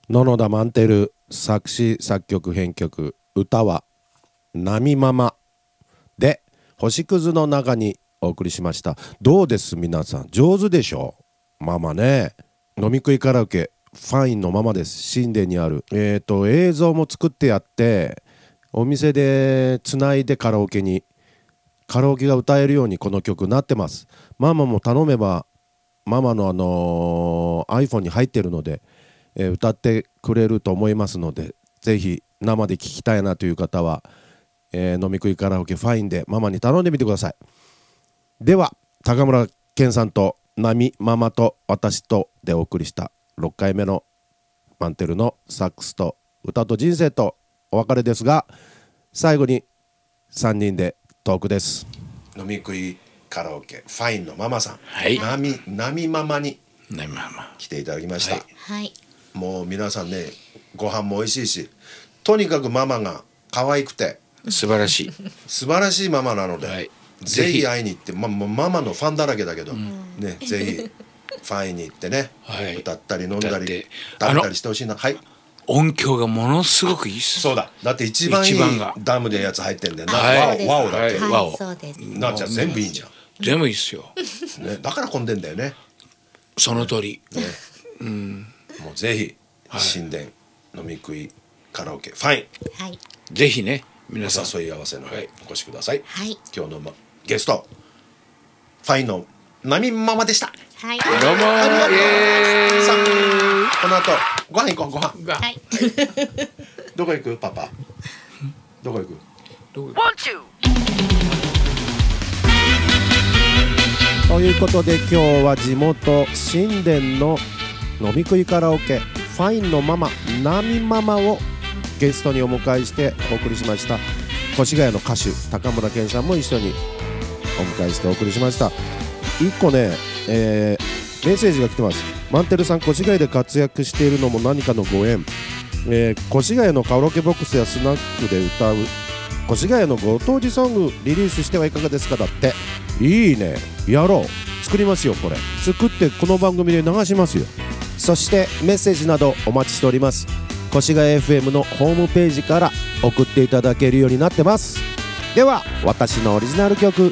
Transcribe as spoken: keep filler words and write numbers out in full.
野々田万輝作詞作曲編曲、歌は波ママで星屑の中にお送りしました。どうです皆さん、上手でしょう。ママね、飲み食いカラオケファインのママです。新田にあるえーと映像も作ってやって、お店でつないでカラオケにカラオケが歌えるようにこの曲なってます。ママも頼めばママのあのー、iPhone に入ってるので、えー、歌ってくれると思いますので、ぜひ生で聴きたいなという方は、えー、飲み食いカラオケファインでママに頼んでみてください。では高村健さんと波ママと私とでお送りしたろっかいめのマンテルのサックスと歌と人生とお別れですが、最後にさんにんでトークです。飲み食いカラオケファインのママさん、 はい、 波波ママに波ママ来ていただきました、 はい、 もう皆さんね、ご飯も美味しいし、とにかくママが可愛くて素晴らしい素晴らしいママなので、はい、ぜひ会いに行って、ま、ママのファンだらけだけど、うん、ね、ぜひファインに行ってね、はい、歌ったり飲んだり食べたりしてほしいな。はい、 音響がものすごくいいっす。 そうだ、だって一番いいダムでやつ入ってんだよな、はい、ワオワオだって、はい、ワオ、そうです。なあちゃん全部いいじゃん。 全部いいっすよ、 ね、だから混んでんだよね。 その通り、ね、 うん、もうぜひ新田飲み食いカラオケファイン、 はい、 ぜひね皆さんお誘い合わせのお越しください、 はい、 今日の、ま、ゲストファインの波ママでした。 はい、 どうもー、イエーイ。 さあこの後ご飯行こう。ご飯、 はい、 どこ行くパパ、どこ行くどこ行くということで、今日は地元新田の飲み食いカラオケファインのママ波ママをゲストにお迎えしてお送りしました。越谷の歌手高村健さんも一緒にお迎えしてお送りしました。一個ね、えー、メッセージが来てます。マンテルさん、越谷で活躍しているのも何かのご縁、えー、越谷のカラオケボックスやスナックで歌う越谷のご当地ソングリリースしてはいかがですか。だって。いいね、やろう、作りますよ。これ作ってこの番組で流しますよ。そしてメッセージなどお待ちしております。越谷 エフエム のホームページから送っていただけるようになってます。では私のオリジナル曲